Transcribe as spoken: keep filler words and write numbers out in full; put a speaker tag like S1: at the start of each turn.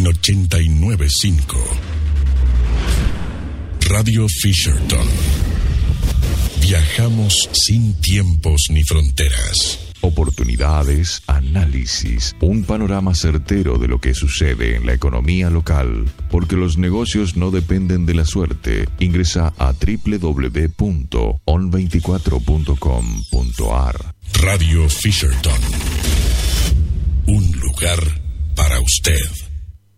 S1: ochenta y nueve punto cinco. Radio Fisherton. Viajamos sin tiempos ni fronteras.
S2: Oportunidades, análisis, un panorama certero de lo que sucede en la economía local, porque los negocios no dependen de la suerte. Ingresa a doble u doble u doble u punto on veinticuatro punto com punto a r.
S1: Radio Fisherton. Un lugar para usted.